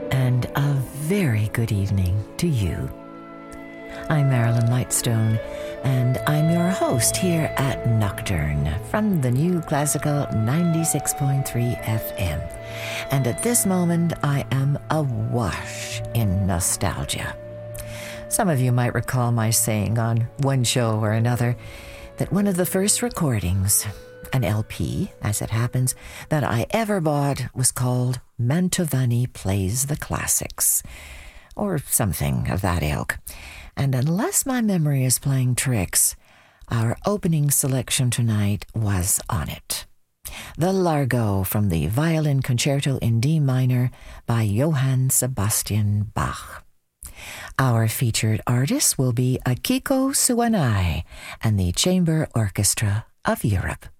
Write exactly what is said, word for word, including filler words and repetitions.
and a very good evening to you. I'm Marilyn Lightstone, and I'm your host here at Nocturne from the new classical ninety-six point three F M. And at this moment, I am awash in nostalgia. Some of you might recall my saying on one show or another that one of the first recordings, an L P, as it happens, that I ever bought was called Mantovani Plays the Classics, or something of that ilk. And unless my memory is playing tricks, our opening selection tonight was on it. The Largo from the Violin Concerto in D minor by Johann Sebastian Bach. Our featured artist will be Akiko Suwanai and the Chamber Orchestra of Europe.